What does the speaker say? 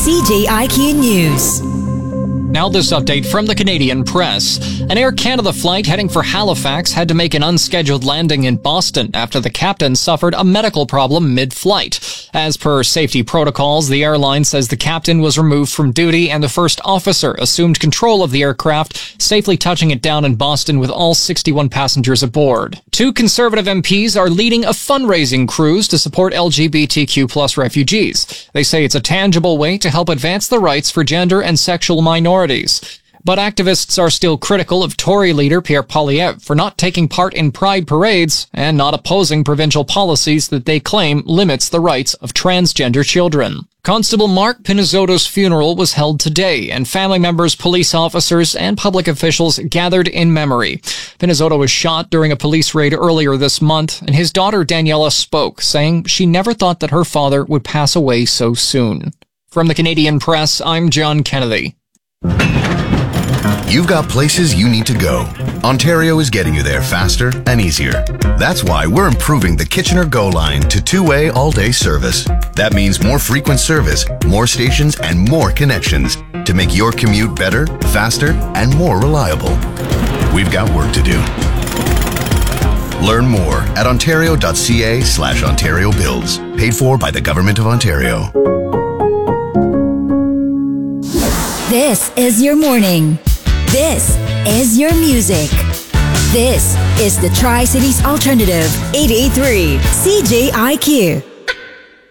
CJIQ News. Now this update from the Canadian Press. An Air Canada flight heading for Halifax had to make an unscheduled landing in Boston after the captain suffered a medical problem mid-flight. As per safety protocols, the airline says the captain was removed from duty and the first officer assumed control of the aircraft, safely touching it down in Boston with all 61 passengers aboard. Two Conservative MPs are leading a fundraising cruise to support LGBTQ+ refugees. They say it's a tangible way to help advance the rights for gender and sexual minorities. But activists are still critical of Tory leader Pierre Poilievre for not taking part in pride parades and not opposing provincial policies that they claim limits the rights of transgender children. Constable Mark Pinizzotto's funeral was held today, and family members, police officers, and public officials gathered in memory. Pinizzotto was shot during a police raid earlier this month, and his daughter Daniela spoke, saying she never thought that her father would pass away so soon. From the Canadian Press, I'm John Kennedy. You've got places you need to go. Ontario is getting you there faster and easier. That's why we're improving the Kitchener Go line to two-way all-day service. That means more frequent service, more stations, and more connections to make your commute better, faster, and more reliable. We've got work to do. Learn more at ontario.ca/Ontario Builds. Paid for by the Government of Ontario. This is your morning. This is your music. This is the Tri-Cities Alternative 88.3 CJIQ.